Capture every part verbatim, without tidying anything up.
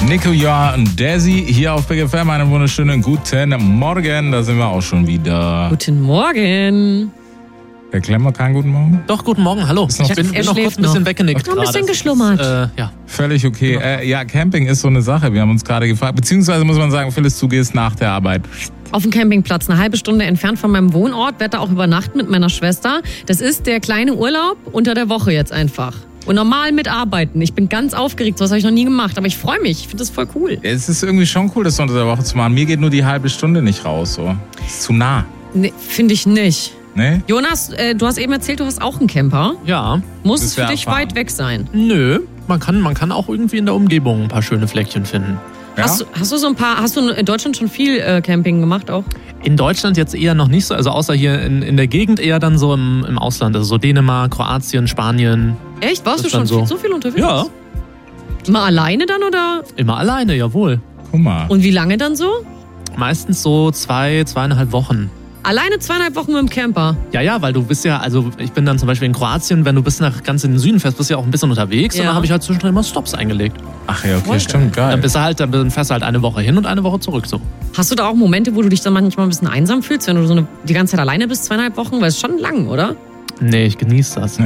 Nico, Ja und Desi hier auf Big F M. Einen wunderschönen guten Morgen. Da sind wir auch schon wieder. Guten Morgen. Herr Klemmer, keinen guten Morgen? Doch, guten Morgen, hallo. Ist noch- Ich bin, Er bin noch kurz schläft ein bisschen noch. weggenickt Noch ein bisschen gerade. geschlummert. Das ist, äh, ja. Völlig okay. Äh, ja, Camping ist so eine Sache. Wir haben uns gerade gefragt, beziehungsweise muss man sagen, Phyllis, du gehst nach der Arbeit. Auf dem Campingplatz, eine halbe Stunde entfernt von meinem Wohnort, werde da auch übernachten mit meiner Schwester. Das ist der kleine Urlaub unter der Woche jetzt einfach. Und normal mitarbeiten. Ich bin ganz aufgeregt, sowas habe ich noch nie gemacht, aber ich freue mich, ich finde das voll cool. Es ist irgendwie schon cool, das unter der Woche zu machen. Mir geht nur die halbe Stunde nicht raus. So. Ist zu nah. Nee, finde ich nicht. Ne? Jonas, äh, du hast eben erzählt, du hast auch einen Camper. Ja, Muss Das es für wär dich erfahren. weit weg sein? nö. Man kann, man kann auch irgendwie in der Umgebung ein paar schöne Fleckchen finden. Ja? Hast, du, hast du so ein paar, hast du in Deutschland schon viel äh, Camping gemacht auch? In Deutschland jetzt eher noch nicht so, also außer hier in, in der Gegend eher dann so im, im Ausland. Also so Dänemark, Kroatien, Spanien. Echt? Warst Das du schon dann so. viel, so viel unterwegs? Ja, Mal alleine dann oder? immer alleine, jawohl. Guck mal. Und wie lange dann so? Meistens so zwei, zweieinhalb Wochen. Alleine zweieinhalb Wochen mit dem Camper. Ja, ja, weil du bist ja, also ich bin dann zum Beispiel in Kroatien, wenn du bis nach ganz in den Süden fährst, bist du ja auch ein bisschen unterwegs. Ja. Und dann habe ich halt zwischendrin immer Stops eingelegt. Ach ja, okay, Voll stimmt, Dann geil. bist du halt, dann fährst du halt eine Woche hin und eine Woche zurück so. Hast du da auch Momente, wo du dich dann manchmal ein bisschen einsam fühlst, wenn du so eine, die ganze Zeit alleine bist, zweieinhalb Wochen? Weil es ist schon lang, oder? Nee, ich genieße das.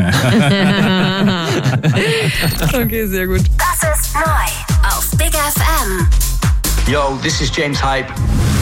Okay, sehr gut. Das ist neu auf Big F M. Yo, this is James Hype.